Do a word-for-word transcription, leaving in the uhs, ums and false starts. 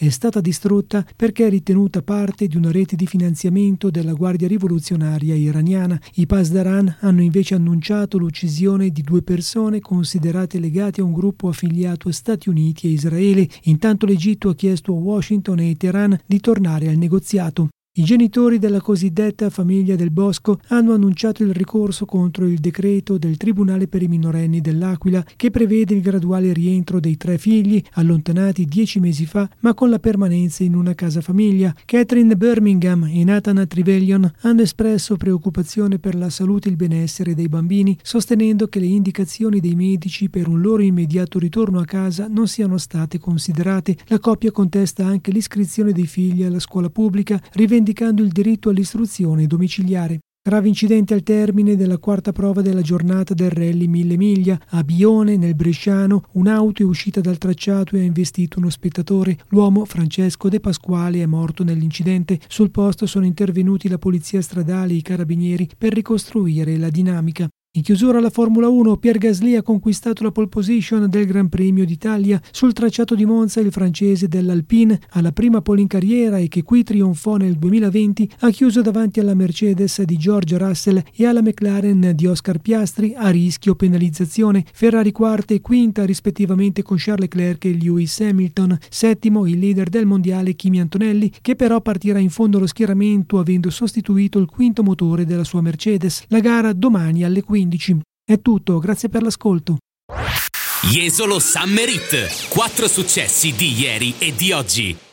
è stata distrutta perché è ritenuta parte di una rete di finanziamento della Guardia Rivoluzionaria iraniana. I Pasdaran hanno invece annunciato l'uccisione di due persone considerate legate a un gruppo affiliato a Stati Uniti e Israele. Intanto l'Egitto ha chiesto a Washington e Teheran di tornare al negoziato. I genitori della cosiddetta famiglia del Bosco hanno annunciato il ricorso contro il decreto del Tribunale per i minorenni dell'Aquila che prevede il graduale rientro dei tre figli allontanati dieci mesi fa ma con la permanenza in una casa famiglia. Catherine Birmingham e Nathan Trevelyan hanno espresso preoccupazione per la salute e il benessere dei bambini, sostenendo che le indicazioni dei medici per un loro immediato ritorno a casa non siano state considerate. La coppia contesta anche l'iscrizione dei figli alla scuola pubblica, rivendicando indicando il diritto all'istruzione domiciliare. Grave incidente al termine della quarta prova della giornata del rally Mille Miglia. A Bione, nel Bresciano, un'auto è uscita dal tracciato e ha investito uno spettatore. L'uomo, Francesco De Pasquale, è morto nell'incidente. Sul posto sono intervenuti la polizia stradale e i carabinieri per ricostruire la dinamica. In chiusura alla Formula uno, Pierre Gasly ha conquistato la pole position del Gran Premio d'Italia. Sul tracciato di Monza il francese dell'Alpine, alla prima pole in carriera e che qui trionfò nel duemilaventi, ha chiuso davanti alla Mercedes di George Russell e alla McLaren di Oscar Piastri a rischio penalizzazione. Ferrari quarta e quinta rispettivamente con Charles Leclerc e Lewis Hamilton. Settimo il leader del mondiale Kimi Antonelli, che però partirà in fondo allo schieramento avendo sostituito il quinto motore della sua Mercedes. La gara domani alle quindici. È tutto, grazie per l'ascolto. Jesolo Summer Hit, quattro successi di ieri e di oggi.